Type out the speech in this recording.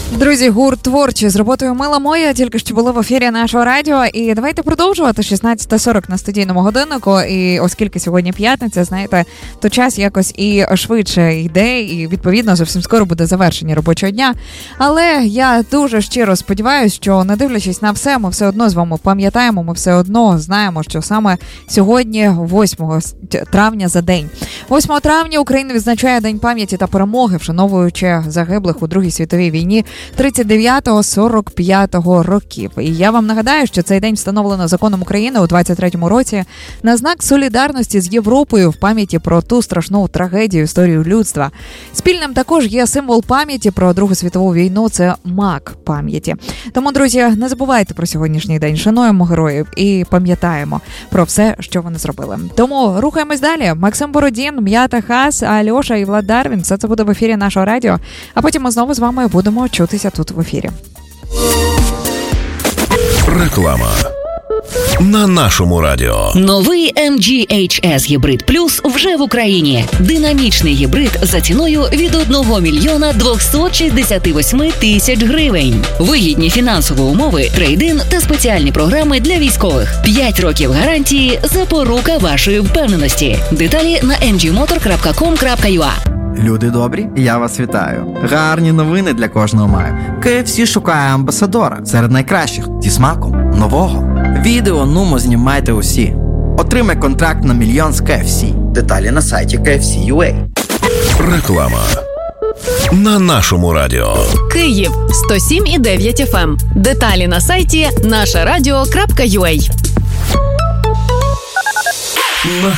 Друзі, гурт «Творчі» з роботою «Мила моя» тільки що були в ефірі нашого радіо. І давайте продовжувати. 16:40 на студійному годиннику. І оскільки сьогодні п'ятниця, знаєте, то час якось і швидше йде, і відповідно зовсім скоро буде завершення робочого дня. Але я дуже щиро сподіваюся, що не дивлячись на все, ми все одно з вами пам'ятаємо, ми все одно знаємо, що саме сьогодні, 8 травня за день. 8 травня Україна відзначає День пам'яті та перемоги, вшановуючи загиблих у Другій світовій війні 39-45 років. І я вам нагадаю, що цей день встановлено законом України у 23-му році на знак солідарності з Європою в пам'яті про ту страшну трагедію історію людства. Спільним також є символ пам'яті про Другу світову війну – це мак пам'яті. Тому, друзі, не забувайте про сьогоднішній день, шануємо героїв і пам'ятаємо про все, що вони зробили. Тому рухаємось далі. Максим Бородін, М'ята Хас, Альоша і Влад Дарвін – все це буде в ефірі нашого радіо. А потім ми знову з вами будемо чутися тут в ефірі. Реклама на нашому радіо. Новий MG HS Hybrid Plus вже в Україні. Динамічний гібрид за ціною від 1 мільйона 268 тисяч гривень. Вигідні фінансові умови, трейд-ін та спеціальні програми для військових. 5 років гарантії – запорука вашої впевненості. Деталі на mgmotor.com.ua. Люди добрі, я вас вітаю. Гарні новини для кожного маю. KFC шукає амбасадора серед найкращих зі смаком нового. Відео нумо знімайте усі. Отримай контракт на 1 мільйон з KFC. Деталі на сайті KFC.ua. Реклама на нашому радіо. Київ 107,9 FM. Деталі на сайті нашарадіо.ua. Наше